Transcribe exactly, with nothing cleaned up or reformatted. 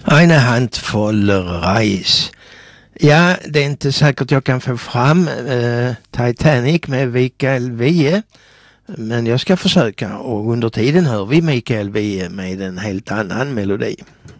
Eine Handvoll Reis. Ja, det är inte säkert jag kan få fram eh, Titanic med Mikael Wiehe. Men jag ska försöka, och under tiden hör vi Mikael Wiehe med en helt annan melodi.